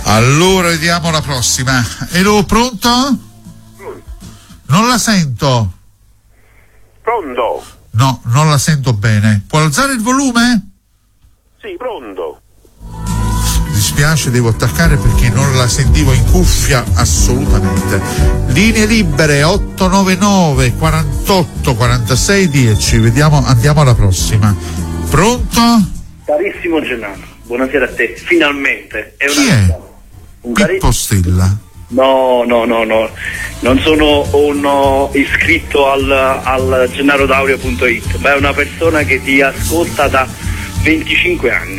Allora vediamo la prossima. Ero pronto? Non la sento. Pronto? No, non la sento bene. Può alzare il volume? Sì, pronto. Mi dispiace, devo attaccare perché non la sentivo in cuffia assolutamente. Linee libere 899 48 46 10. Vediamo, andiamo alla prossima. Pronto? Carissimo Gennaro, buonasera a te. Finalmente. Chi è? Pippo Stella? No, non sono un iscritto al gennarodaurio.it, ma è una persona che ti ascolta da 25 anni.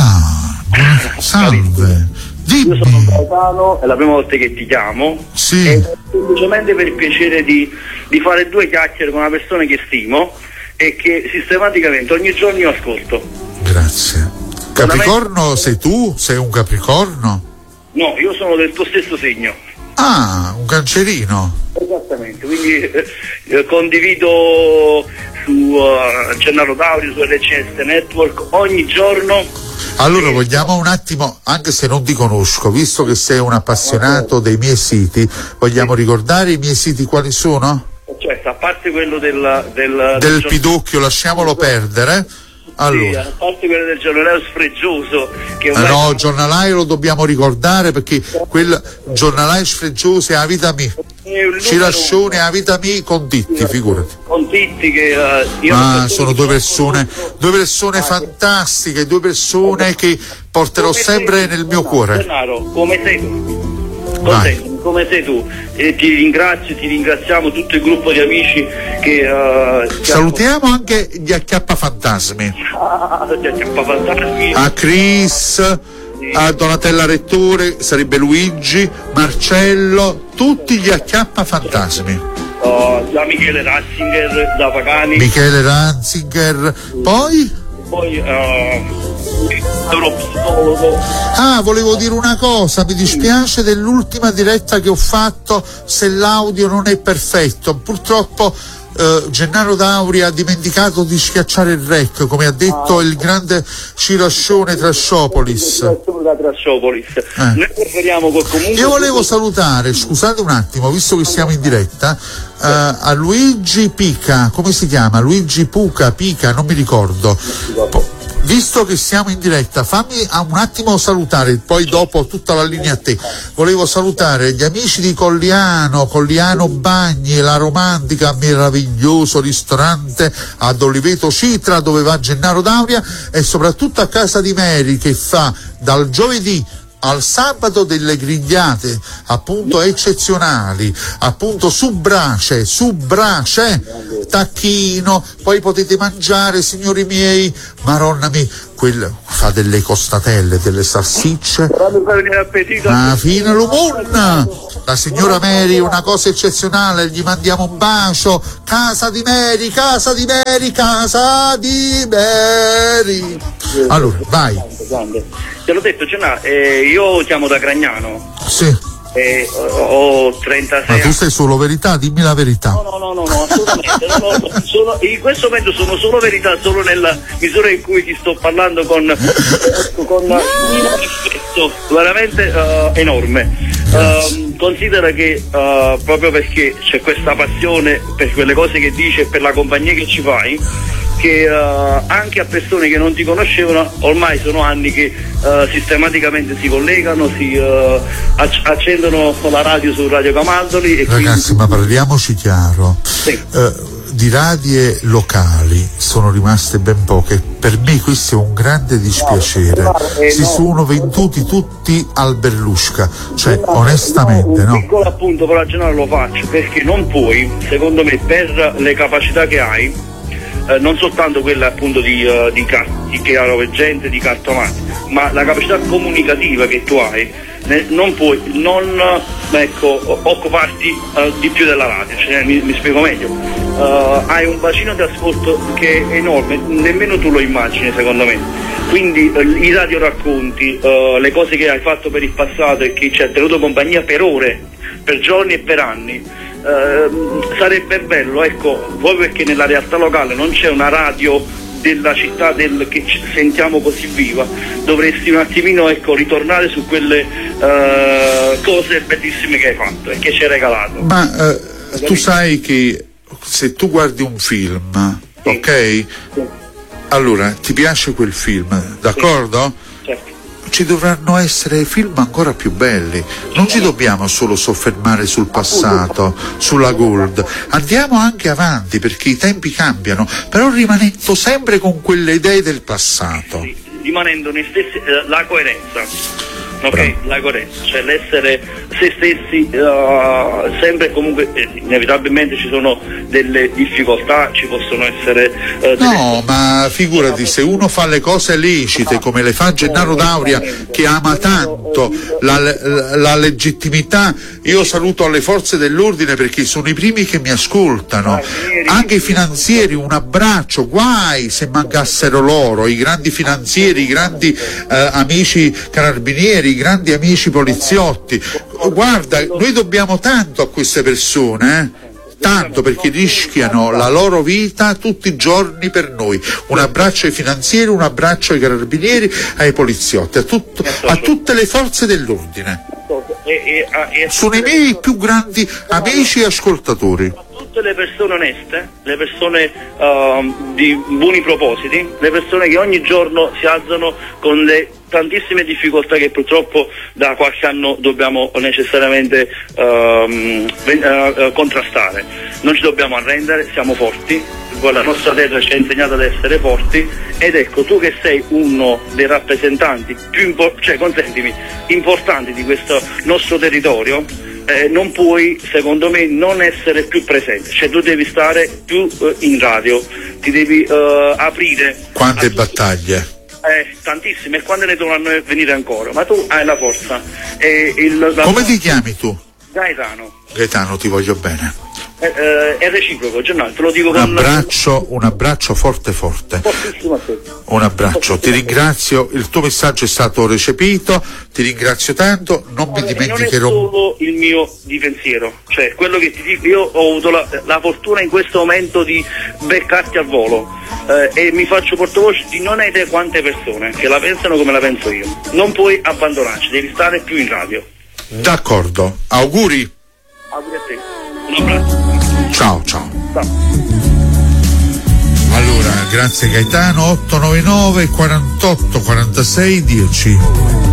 Salve. Io sono Gaetano, è la prima volta che ti chiamo. Sì. E semplicemente per il piacere di fare due chiacchiere con una persona che stimo e che sistematicamente ogni giorno io ascolto. Grazie. Capricorno sei tu? Sei un Capricorno? No, io sono del tuo stesso segno. Ah, un cancerino. Esattamente, quindi condivido su Gennaro Daurio, su RCS Network ogni giorno. Allora vogliamo un attimo, anche se non ti conosco, visto che sei un appassionato dei miei siti, vogliamo ricordare i miei siti quali sono? Certo, a parte quello del Pidocchio, lasciamolo perdere. Allora. Sì, a parte quello del giornalaio sfregioso che no, giornalaio lo dobbiamo ricordare perché quel giornalaio sfregioso è la vita mia. Cirascione è la vita mia con Titti, figurati. Con Titti che sono due persone fantastiche, due persone che porterò sempre nel mio cuore. Gennaro, come sei tu? Come sei tu? E ti ringraziamo tutto il gruppo di amici che salutiamo anche gli acchiappafantasmi. A Chris, a Donatella Rettore, sarebbe Luigi, Marcello, tutti gli acchiappafantasmi. Da Michele Ratzinger, da Pagani. Michele Ratzinger, poi volevo dire una cosa, mi dispiace dell'ultima diretta che ho fatto se l'audio non è perfetto, purtroppo Gennaro Dauri ha dimenticato di schiacciare il rec, come ha detto il grande Cirascione Trasciopolis. Noi preferiamo comunque. Io volevo salutare, scusate un attimo, visto che siamo in diretta, a Luigi Pica, come si chiama? Luigi Pica, non mi ricordo. Visto che siamo in diretta, fammi un attimo salutare, poi dopo tutta la linea a te. Volevo salutare gli amici di Colliano Bagni, la romantica, meraviglioso ristorante ad Oliveto Citra dove va Gennaro Dauria, e soprattutto a Casa di Mary che fa dal giovedì al sabato delle grigliate appunto eccezionali, appunto su brace, tacchino, poi potete mangiare, signori miei, maronna mia, fa delle costatelle, delle salsicce, ma fine l'umunna. La signora Mary, una cosa eccezionale, gli mandiamo un bacio. Casa di Mary. Allora, vai. Te l'ho detto, io chiamo da Gragnano. Sì. Ho 36 anni. Ma tu sei solo verità, dimmi la verità. No, assolutamente. In questo momento sono solo verità, solo nella misura in cui ti sto parlando con un rispetto veramente enorme. Considera che proprio perché c'è questa passione per quelle cose che dici e per la compagnia che ci fai, che anche a persone che non ti conoscevano ormai sono anni che sistematicamente si collegano, si accendono la radio su Radio Camaldoli. Ragazzi, ma parliamoci chiaro. Sì. Di radie locali sono rimaste ben poche. Per me questo è un grande dispiacere. Si sono venduti tutti al Berlusca, cioè onestamente un piccolo appunto però Gennaro lo faccio perché non puoi, secondo me, per le capacità che hai, non soltanto quella appunto di chiaroveggente, di cartomante, ma la capacità comunicativa che tu hai, non puoi non occuparti di più della radio, cioè, mi spiego meglio. Hai un bacino di ascolto che è enorme, nemmeno tu lo immagini secondo me, quindi i radioracconti, le cose che hai fatto per il passato e che ci ha tenuto compagnia per ore, per giorni e per anni, sarebbe bello, ecco, proprio perché nella realtà locale non c'è una radio della città che ci sentiamo così viva, dovresti un attimino, ecco, ritornare su quelle cose bellissime che hai fatto e che ci hai regalato. Ma tu sai che se tu guardi un film, sì, ok? Sì. Allora, ti piace quel film, d'accordo? Sì, certo. Ci dovranno essere film ancora più belli, non ci dobbiamo solo soffermare sul passato, sulla Gold, andiamo anche avanti perché i tempi cambiano, però rimanendo sempre con quelle idee del passato. Sì, rimanendo noi stessi, la coerenza. Ok, Bravo. la coerenza, cioè l'essere se stessi, sempre e comunque inevitabilmente ci sono delle difficoltà, ci possono essere No, ma figurati, se uno fa le cose lecite come le fa Gennaro D'Auria, che ama tanto la legittimità, io saluto alle forze dell'ordine perché sono i primi che mi ascoltano, anche i finanzieri, un abbraccio, guai se mancassero loro, i grandi finanzieri, i grandi amici carabinieri, i grandi amici poliziotti. Guarda, noi dobbiamo tanto a queste persone, tanto, perché rischiano la loro vita tutti i giorni per noi. Un abbraccio ai finanzieri, un abbraccio ai carabinieri, ai poliziotti, a tutte le forze dell'ordine. Sono i miei più grandi amici e ascoltatori. Tutte le persone oneste, le persone di buoni propositi, le persone che ogni giorno si alzano con le tantissime difficoltà che purtroppo da qualche anno dobbiamo necessariamente contrastare. Non ci dobbiamo arrendere, siamo forti, la nostra terra ci ha insegnato ad essere forti, ed ecco, tu che sei uno dei rappresentanti più importanti di questo nostro territorio, non puoi, secondo me, non essere più presente, cioè tu devi stare più in radio, ti devi aprire. Quante battaglie? Tantissime, e quando ne dovranno venire ancora, ma tu hai la forza. Come ti chiami tu? Gaetano. Gaetano, ti voglio bene. È reciproco, Gennaro, te lo dico un abbraccio forte. Fortissimo a te. Un abbraccio, ti ringrazio, il tuo messaggio è stato recepito, ti ringrazio tanto, non mi dimenticherò. Non è solo il mio di pensiero, cioè quello che ti dico, io ho avuto la fortuna in questo momento di beccarti al volo, e mi faccio portavoce di non hai idea quante persone che la pensano come la penso io. Non puoi abbandonarci, devi stare più in radio. D'accordo, auguri. Auguri a te. Un abbraccio. Ciao. Allora, grazie Gaetano. 899 48 46 10.